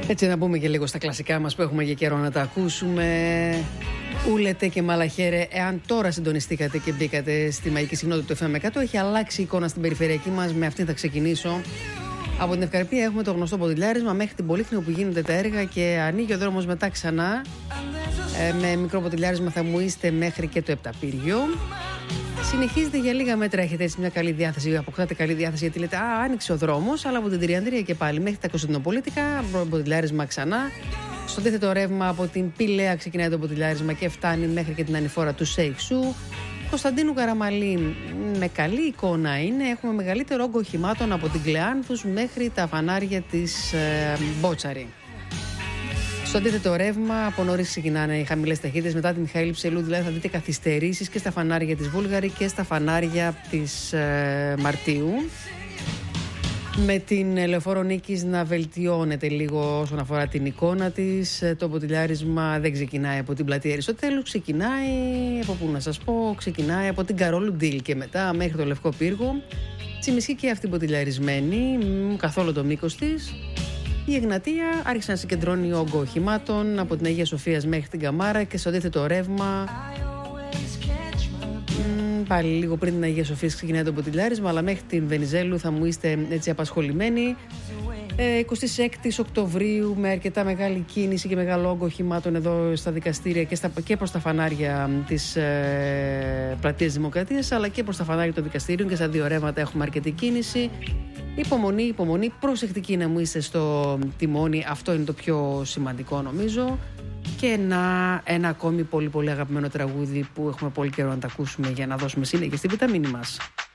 Έτσι να μπούμε και λίγο στα κλασικά μας που έχουμε για καιρό να τα ακούσουμε. Ούλετε και μαλαχέρε, εάν τώρα συντονιστήκατε και μπήκατε στη μαγική συχνότητα του FM 100, έχει αλλάξει η εικόνα στην περιφερειακή μας. Με αυτήν θα ξεκινήσω. Από την Ευκαρπία έχουμε το γνωστό ποδηλιάρισμα μέχρι την Πολύχνη όπου γίνονται τα έργα και ανοίγει ο δρόμος μετά ξανά. Με μικρό ποδηλιάρισμα θα μου είστε μέχρι και το Επταπύργιο. Συνεχίζετε για λίγα μέτρα, έχετε έτσι μια καλή διάθεση, αποκτάτε καλή διάθεση γιατί λέτε άνοιξε ο δρόμος, αλλά από την Τριανδρία και πάλι μέχρι τα Κωνσταντινοπολίτικα, ποδηλιάρισμα ξανά. Στο αντίθετο ρεύμα από την Πηλαία ξεκινάει το ποδηλιάρισμα και φτάνει μέχρι και την ανηφόρα του Σέιξου. Κωνσταντίνου Καραμαλή με καλή εικόνα είναι, έχουμε μεγαλύτερο όγκο οχημάτων από την Κλεάνθους μέχρι τα φανάρια της Μπότσαρη. Στο αντίθετο ρεύμα, από νωρίς ξεκινάνε οι χαμηλές ταχύτητες. Μετά τη Μιχαήλ Ψελού, δηλαδή, θα δείτε καθυστερήσεις και στα φανάρια της Βούλγαρη και στα φανάρια της Μαρτίου. Με την Λεωφόρο Νίκης να βελτιώνεται λίγο όσον αφορά την εικόνα της. Το ποτηλιάρισμα δεν ξεκινάει από την πλατεία Αριστοτέλου, ξεκινάει από πού να σας πω, ξεκινάει από την Καρόλου Ντίλ και μετά μέχρι το Λευκό Πύργο. Τσιμισκή και αυτή ποτηλιαρισμένη, καθόλου το μήκος της. Η Εγνατία άρχισε να συγκεντρώνει όγκο οχημάτων από την Αγία Σοφίας μέχρι την Καμάρα και στο αντίθετο ρεύμα. Πάλι λίγο πριν την Αγία Σοφία ξεκινάει το ποτηλιάρισμα, αλλά μέχρι την Βενιζέλου θα μου είστε έτσι απασχολημένοι. 26 Οκτωβρίου με αρκετά μεγάλη κίνηση και μεγάλο όγκο οχημάτων εδώ στα δικαστήρια και προς τα φανάρια της Πλατείας Δημοκρατίας, αλλά και προς τα φανάρια των δικαστήριων και στα δύο ρεύματα έχουμε αρκετή κίνηση. Υπομονή, υπομονή, προσεκτική να μου είστε στο τιμόνι, αυτό είναι το πιο σημαντικό νομίζω. Και ένα ακόμη πολύ πολύ αγαπημένο τραγούδι που έχουμε πολύ καιρό να τα ακούσουμε για να δώσουμε συνέχεια στη βιταμίνη μας.